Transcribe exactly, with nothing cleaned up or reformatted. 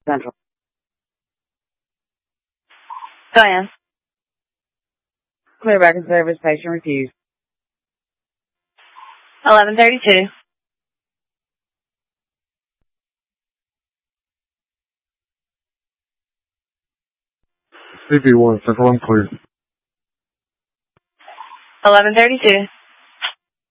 Central. Diane. Clear back in service. Patient refused. eleven thirty-two. C P one, Central, I'm clear. eleven thirty-two.